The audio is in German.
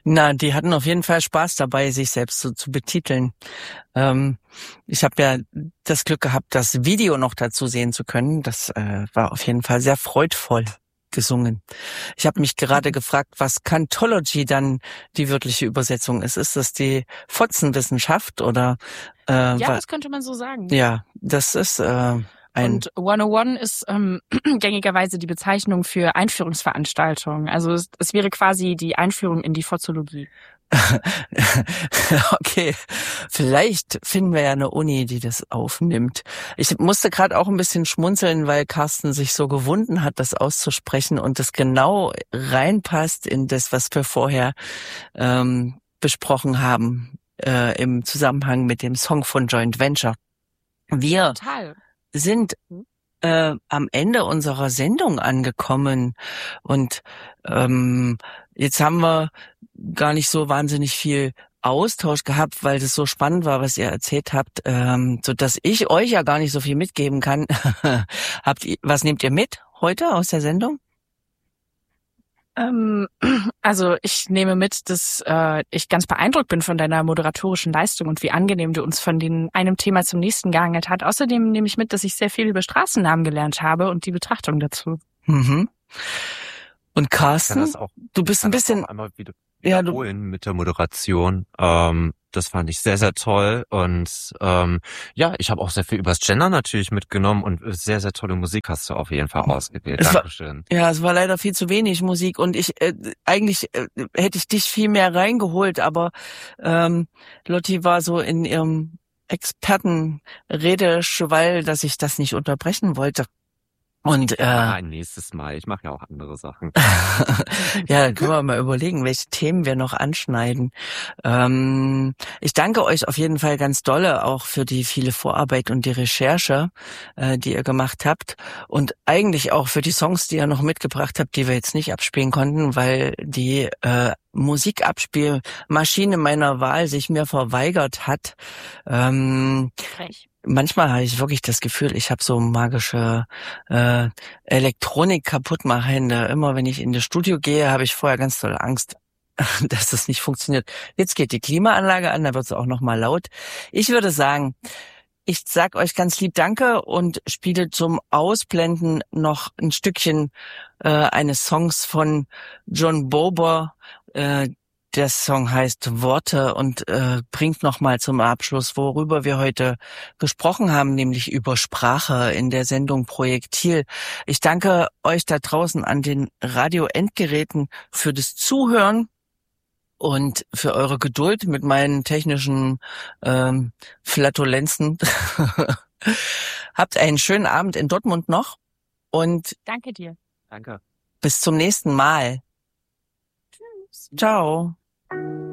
Na, die hatten auf jeden Fall Spaß dabei, sich selbst so zu betiteln. Ich habe ja das Glück gehabt, das Video noch dazu sehen zu können. Das war auf jeden Fall sehr freudvoll gesungen. Ich habe mich gerade gefragt, was Cantology dann die wörtliche Übersetzung ist. Ist das die Fotzenwissenschaft oder? Ja, das könnte man so sagen. Ja, das ist Und 101 ist gängigerweise die Bezeichnung für Einführungsveranstaltungen. Also es wäre quasi die Einführung in die Fotzologie. Okay, vielleicht finden wir ja eine Uni, die das aufnimmt. Ich musste gerade auch ein bisschen schmunzeln, weil Carsten sich so gewunden hat, das auszusprechen und das genau reinpasst in das, was wir vorher besprochen haben im Zusammenhang mit dem Song von Joint Venture. Wir sind am Ende unserer Sendung angekommen und jetzt haben wir gar nicht so wahnsinnig viel Austausch gehabt, weil das so spannend war, was ihr erzählt habt, so dass ich euch ja gar nicht so viel mitgeben kann. Was nehmt ihr mit heute aus der Sendung? Also ich nehme mit, dass ich ganz beeindruckt bin von deiner moderatorischen Leistung und wie angenehm du uns von einem Thema zum nächsten gehangelt hast. Außerdem nehme ich mit, dass ich sehr viel über Straßennamen gelernt habe und die Betrachtung dazu. Mhm. Und Carsten, du bist ein bisschen wiederholen mit der Moderation. Das fand ich sehr, sehr toll. Und ich habe auch sehr viel übers Gender natürlich mitgenommen und sehr, sehr tolle Musik hast du auf jeden Fall ausgewählt. Dankeschön. Es war leider viel zu wenig Musik und eigentlich hätte ich dich viel mehr reingeholt, aber Lotti war so in ihrem Expertenredeschwall, dass ich das nicht unterbrechen wollte. Und ein nächstes Mal. Ich mache ja auch andere Sachen. Ja, dann können wir mal überlegen, welche Themen wir noch anschneiden. Ich danke euch auf jeden Fall ganz dolle auch für die viele Vorarbeit und die Recherche, die ihr gemacht habt. Und eigentlich auch für die Songs, die ihr noch mitgebracht habt, die wir jetzt nicht abspielen konnten, weil die Musikabspielmaschine meiner Wahl sich mir verweigert hat. Manchmal habe ich wirklich das Gefühl, ich habe so magische Elektronik-Kaputtmachhände. Immer wenn ich in das Studio gehe, habe ich vorher ganz doll Angst, dass das nicht funktioniert. Jetzt geht die Klimaanlage an, da wird es auch noch mal laut. Ich würde sagen, ich sag euch ganz lieb Danke und spiele zum Ausblenden noch ein Stückchen eines Songs von John Bober. Der Song heißt Worte und bringt nochmal zum Abschluss, worüber wir heute gesprochen haben, nämlich über Sprache in der Sendung Projektil. Ich danke euch da draußen an den Radio-Endgeräten für das Zuhören und für eure Geduld mit meinen technischen Flatulenzen. Habt einen schönen Abend in Dortmund noch und danke dir. Danke. Bis zum nächsten Mal. Tschüss. Ciao.